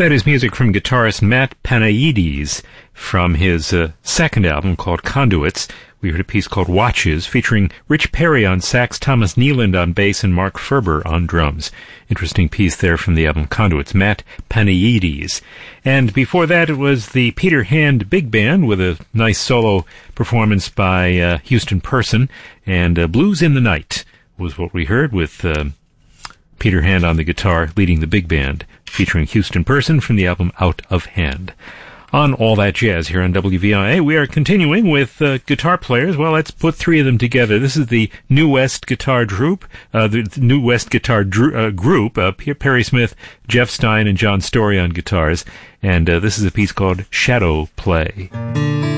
That is music from guitarist Matt Panayides from his second album called Conduits. We heard a piece called Watches featuring Rich Perry on sax, Thomas Nealand on bass, and Mark Ferber on drums. Interesting piece there from the album Conduits, Matt Panayides. And before that it was the Peter Hand Big Band with a nice solo performance by Houston Person, and Blues in the Night was what we heard with Peter Hand on the guitar leading the big band, featuring Houston Person from the album Out of Hand. On All That Jazz here on WVIA, we are continuing with guitar players. Well, let's put three of them together. This is the New West Guitar Group, Perry Smith, Jeff Stein, and John Story on guitars. And this is a piece called Shadow Play.